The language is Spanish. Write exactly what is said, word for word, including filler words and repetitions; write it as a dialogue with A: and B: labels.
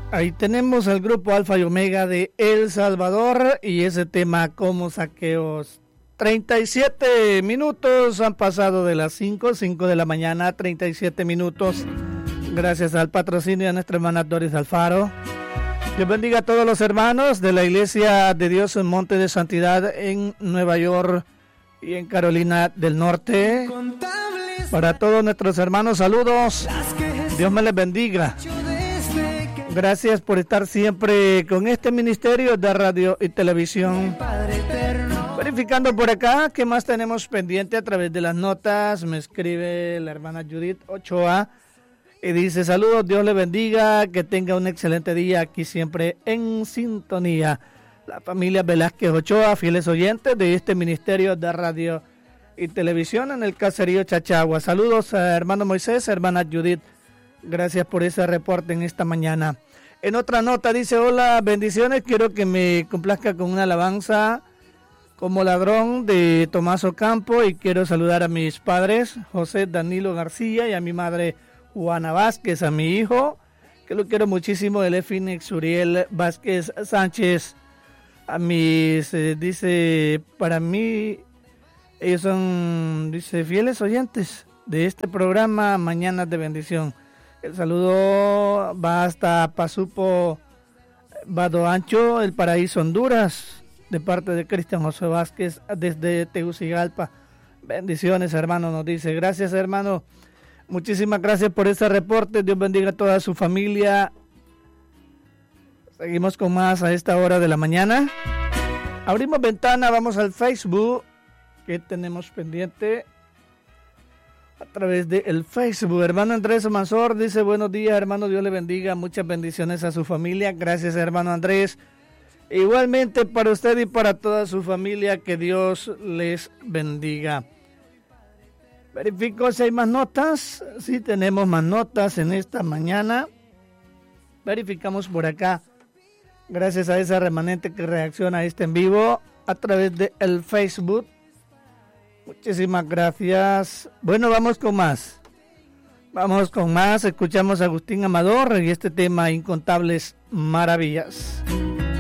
A: Ahí tenemos al grupo Alfa y Omega de El Salvador y ese tema como saqueos. treinta y siete minutos han pasado de las cinco, cinco de la mañana, treinta y siete minutos. Gracias al patrocinio de nuestra hermana Doris Alfaro. Dios bendiga a todos los hermanos de la Iglesia de Dios en Monte de Santidad en Nueva York y en Carolina del Norte. Para todos nuestros hermanos, saludos. Dios me les bendiga. Gracias por estar siempre con este ministerio de radio y televisión. Verificando por acá, ¿qué más tenemos pendiente a través de las notas? Me escribe la hermana Judith Ochoa y dice: saludos, Dios le bendiga, que tenga un excelente día aquí siempre en sintonía. La familia Velázquez Ochoa, fieles oyentes de este ministerio de radio y televisión en el caserío Chachagua. Saludos a hermano Moisés, hermana Judith. Gracias por ese reporte en esta mañana. En otra nota dice: hola, bendiciones, quiero que me complazca con una alabanza como ladrón de Tomás Ocampo, y quiero saludar a mis padres José Danilo García y a mi madre Juana Vázquez, a mi hijo que lo quiero muchísimo, el Finix Uriel Vázquez Sánchez, a mis, eh, dice, para mí ellos son, dice, fieles oyentes de este programa Mañanas de Bendición. El saludo va hasta Pasupo, Vado Ancho, El Paraíso, Honduras, de parte de Cristian José Vázquez desde Tegucigalpa. Bendiciones, hermano, nos dice. Gracias, hermano. Muchísimas gracias por este reporte. Dios bendiga a toda su familia. Seguimos con más a esta hora de la mañana. Abrimos ventana, vamos al Facebook. ¿Qué tenemos pendiente? A través del Facebook, hermano Andrés Manzor dice: buenos días, hermano, Dios le bendiga, muchas bendiciones a su familia. Gracias, hermano Andrés. Igualmente para usted y para toda su familia, que Dios les bendiga. Verifico si hay más notas. Sí, tenemos más notas en esta mañana. Verificamos por acá. Gracias a esa remanente que reacciona a este en vivo a través del Facebook. Muchísimas gracias. Bueno, vamos con más. Vamos con más. Escuchamos a Agustín Amador y este tema, Incontables Maravillas.